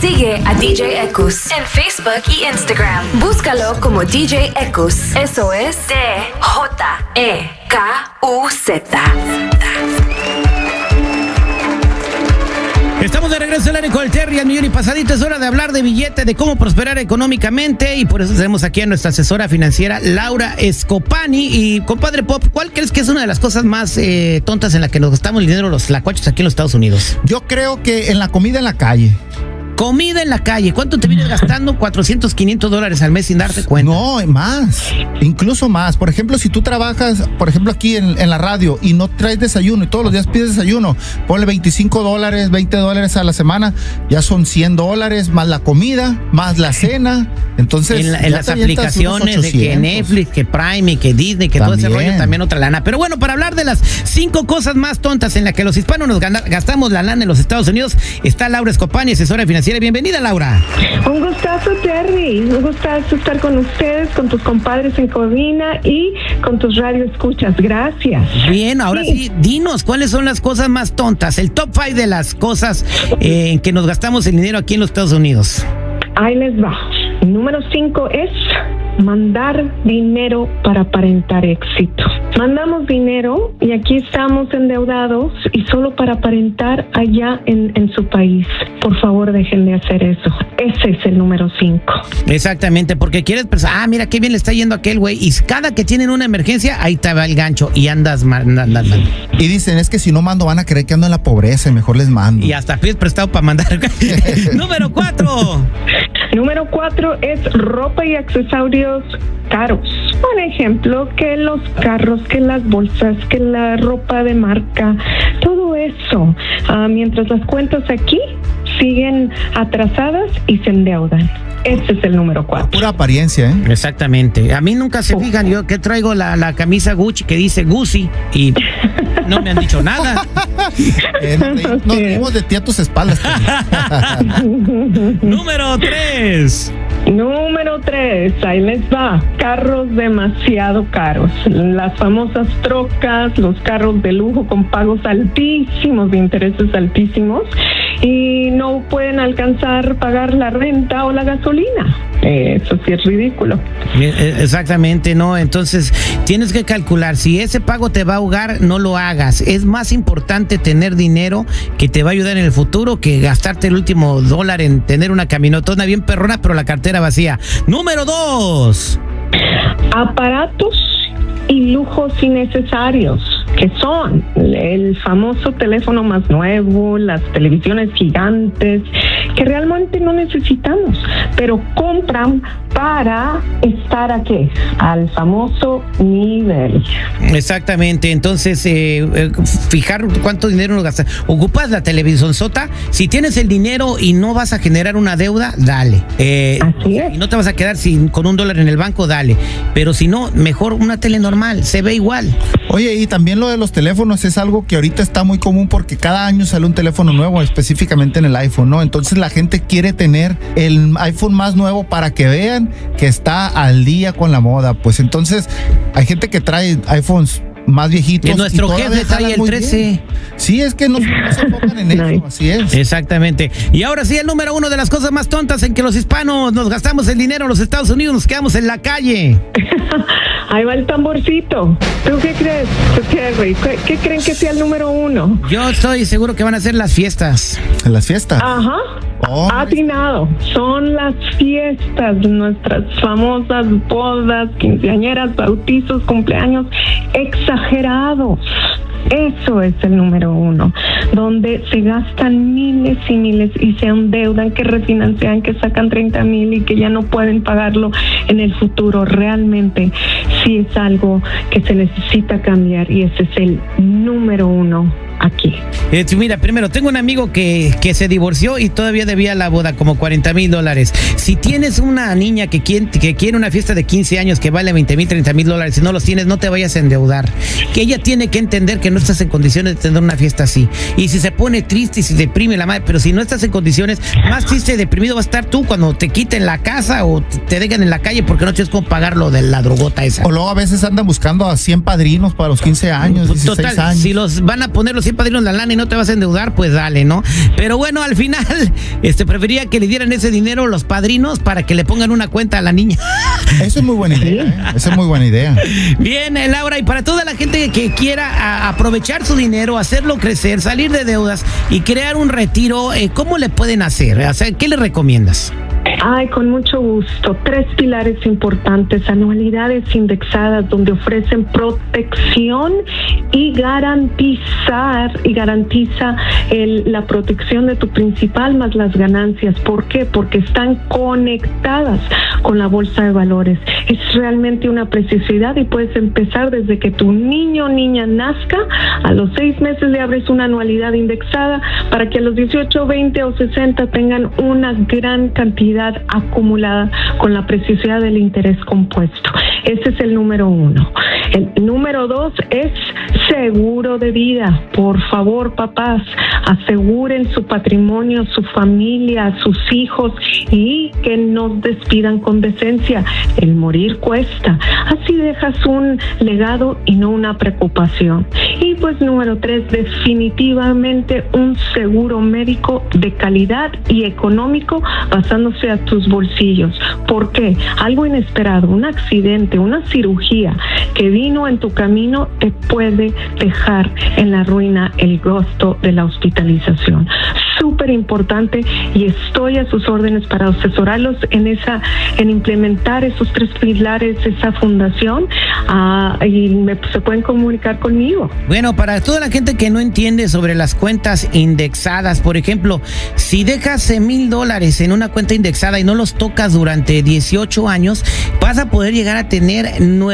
Sigue a DJ Ekus en Facebook y Instagram. Búscalo como DJ Ekus. Eso es DJEKUZ. Estamos de regreso al aire con el Terry al millón y pasadito. Es hora de hablar de billete, de cómo prosperar económicamente, y por eso tenemos aquí a nuestra asesora financiera, Laura Escopani. Y compadre Pop, ¿cuál crees que es una de las cosas más tontas en la que nos gastamos el dinero los tlacuachos aquí en los Estados Unidos? Yo creo que en la comida en la calle. Comida en la calle. ¿Cuánto te vienes gastando? $400, $500 al mes sin darte cuenta. No, más. Incluso más. Por ejemplo, si tú trabajas, por ejemplo, aquí en la radio y no traes desayuno y todos los días pides desayuno, ponle $25, $20 a la semana, ya son $100 más la comida, más la cena. Entonces, en las aplicaciones de que Netflix, que Prime y que Disney, que también. Todo ese rollo, también otra lana. Pero bueno, para hablar de las 5 cosas más tontas en las que los hispanos nos gastamos la lana en los Estados Unidos, está Laura Escopani, asesora financiera. Bienvenida, Laura. Un gustazo, Terry. Un gustazo estar con ustedes, con tus compadres en cabina y con tus radioescuchas. Gracias. Bien, ahora sí, dinos, ¿cuáles son las cosas más tontas? El top 5 de las cosas en que nos gastamos el dinero aquí en los Estados Unidos. Ahí les va. Número 5 es mandar dinero para aparentar éxito. Mandamos dinero y aquí estamos endeudados y solo para aparentar allá en su país. Por favor, dejen de hacer eso. Ese es el número 5. Exactamente, porque quieres pensar, mira qué bien le está yendo a aquel güey, y cada que tienen una emergencia, ahí te va el gancho y andas mal. Y dicen, es que si no mando van a creer que ando en la pobreza y mejor les mando. Y hasta pides prestado para mandar. Número 4. Número 4 es ropa y accesorios caros. Por ejemplo, que los carros, que las bolsas, que la ropa de marca, todo eso. Mientras las cuentas aquí siguen atrasadas y se endeudan. Ese es el número 4. Pura apariencia, ¿eh? Exactamente. A mí nunca se fijan, yo que traigo la camisa Gucci que dice Gucci y no me han dicho nada. Nos reímos de ti a tus espaldas. Número 3. Número 3, ahí les va. Carros demasiado caros. Las famosas trocas, los carros de lujo con pagos altísimos, de intereses altísimos, y no pueden alcanzar pagar la renta o la gasolina. Eso sí es ridículo. Exactamente, ¿no? Entonces tienes que calcular, si ese pago te va a ahogar, no lo hagas. Es más importante tener dinero que te va a ayudar en el futuro que gastarte el último dólar en tener una caminotona bien perrona, pero la cartera vacía. Número 2. Aparatos y lujos innecesarios, que son el famoso teléfono más nuevo, las televisiones gigantes, que realmente no necesitamos, pero compran para estar aquí, al famoso nivel. Exactamente, entonces fijar cuánto dinero nos gastas. Ocupas la televisión sota, si tienes el dinero y no vas a generar una deuda, dale. Así es. Y no te vas a quedar con $1 en el banco, dale. Pero si no, mejor una tele normal, se ve igual. Oye, y también lo de los teléfonos es algo que ahorita está muy común porque cada año sale un teléfono nuevo, específicamente en el iPhone, ¿no? Entonces la gente quiere tener el iPhone más nuevo para que vean que está al día con la moda. Pues entonces hay gente que trae iPhones más viejitos. Y nuestro jefe trae el 13. Bien. Sí, es que no se enfocan en eso, así es. Exactamente. Y ahora sí, el número 1 de las cosas más tontas en que los hispanos nos gastamos el dinero en los Estados Unidos, nos quedamos en la calle. Ahí va el tamborcito. ¿Tú qué crees, Terry? ¿Qué creen que sea el número 1? Yo estoy seguro que van a ser las fiestas. ¿Las fiestas? Ajá. Oh, atinado. Son las fiestas, nuestras famosas bodas, quinceañeras, bautizos, cumpleaños exagerados. Eso es el número 1, donde se gastan miles y miles y se endeudan, que refinancian, que sacan 30,000 y que ya no pueden pagarlo en el futuro. Realmente sí es algo que se necesita cambiar y ese es el número 1 aquí. Mira, primero, tengo un amigo que se divorció y todavía debía la boda como $40,000. Si tienes una niña que quiere una fiesta de 15 años que vale $20,000, $30,000, si no los tienes, no te vayas a endeudar. Que ella tiene que entender que no estás en condiciones de tener una fiesta así. Y si se pone triste y se deprime la madre, pero si no estás en condiciones, más triste y deprimido va a estar tú cuando te quiten la casa o te dejen en la calle porque no tienes cómo pagar lo de la drogota esa. O luego a veces andan buscando a 100 padrinos para los 15 años, 16 Total, años. si los van a poner los 100 ser padrinos la lana y no te vas a endeudar, pues dale, ¿no? Pero bueno, al final, prefería que le dieran ese dinero los padrinos para que le pongan una cuenta a la niña. Eso es muy buena idea, ¿eh? Esa es muy buena idea. Bien, Laura, y para toda la gente que quiera aprovechar su dinero, hacerlo crecer, salir de deudas y crear un retiro, ¿cómo le pueden hacer? O sea, ¿qué le recomiendas? Ay, con mucho gusto. 3 pilares importantes: anualidades indexadas donde ofrecen protección y garantiza la protección de tu principal más las ganancias. ¿Por qué? Porque están conectadas con la bolsa de valores. Es realmente una preciosidad y puedes empezar desde que tu niño o niña nazca. A los 6 meses le abres una anualidad indexada para que a los 18, 20 o 60 tengan una gran cantidad acumulada con la preciosidad del interés compuesto. Ese es el número 1. El número 2 es seguro de vida. Por favor, papás, aseguren su patrimonio, su familia, sus hijos, y que nos despidan con decencia. El morir cuesta. Así dejas un legado y no una preocupación. Y pues número 3, definitivamente un seguro médico de calidad y económico basándose a tus bolsillos. ¿Por qué? Algo inesperado, un accidente, una cirugía que vino en tu camino te puede dejar en la ruina el costo de la hospitalización. Súper importante, y estoy a sus órdenes para asesorarlos en implementar esos 3 pilares, esa fundación, y se pueden comunicar conmigo. Bueno, para toda la gente que no entiende sobre las cuentas indexadas, por ejemplo, si dejas $1,000 en una cuenta indexada y no los tocas durante 18 años, vas a poder llegar a tener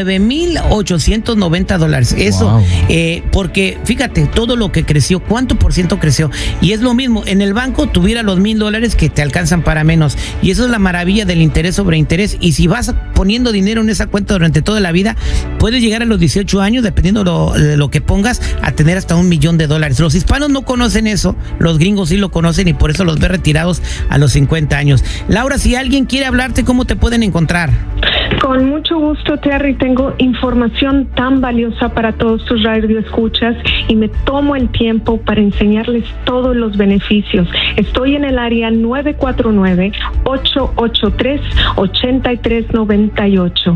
$9,890. Eso, wow. Porque fíjate todo lo que creció, cuánto por ciento creció. Y es lo mismo, en el banco tuviera los $1,000 que te alcanzan para menos. Y eso es la maravilla del interés sobre interés. Y si vas poniendo dinero en esa cuenta durante toda la vida, puedes llegar a los 18 años, dependiendo de lo que pongas, a tener hasta $1,000,000. Los hispanos no conocen eso, los gringos sí lo conocen, y por eso los ves retirados a los 50 años. Laura, si alguien quiere hablarte, ¿cómo te pueden encontrar? Con mucho gusto, Terry. Tengo información tan valiosa para todos tus radioescuchas y me tomo el tiempo para enseñarles todos los beneficios. Estoy en el área 949-883-8398.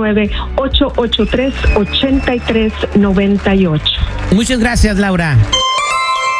949-883-8398. Muchas gracias, Laura.